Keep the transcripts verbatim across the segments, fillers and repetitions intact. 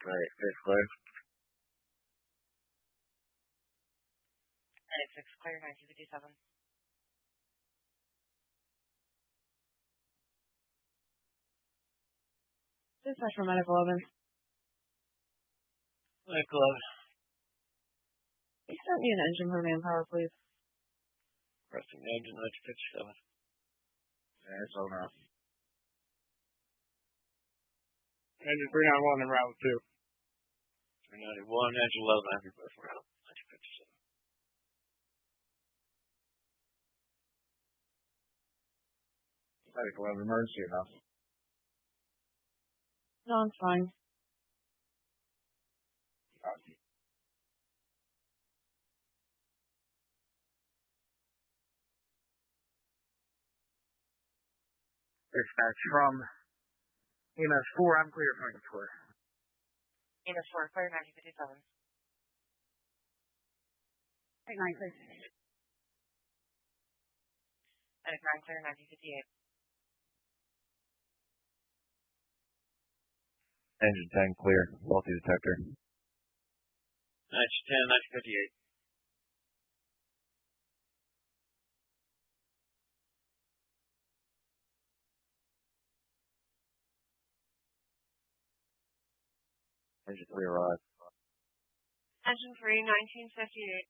Great, it's clear. ninety-six clear, nineteen fifty-seven. Dispatch for Medical eleven. Medical eleven. Can you start me an engine for manpower, please? Pressing the engine, nineteen fifty-seven. Yeah, it's all now. Engine three ninety-one and route two. three ninety-one, engine eleven, everybody for route nineteen fifty-seven. Medical eleven, emergency enough. No, it's fine. Copy. Dispatch from E M S four, I'm clear for Franklin Square. E M S four clear, nineteen fifty-seven. Eight nine clear. Medic nine clear, nineteen fifty-eight. Engine ten clear, faulty detector. nineteen ten, nineteen fifty-eight. Engine three arrived. Engine three, nineteen fifty-eight.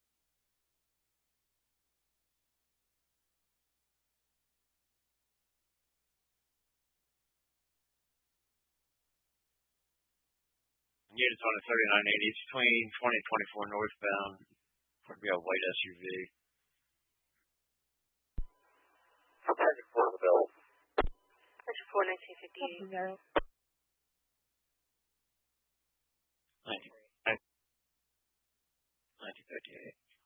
Units on a thirty-nine eighty, it's between twenty and twenty-four northbound. Would be a white S U V. Target four the bill. Engine four, nineteen fifty-eight. nineteen fifty-eight.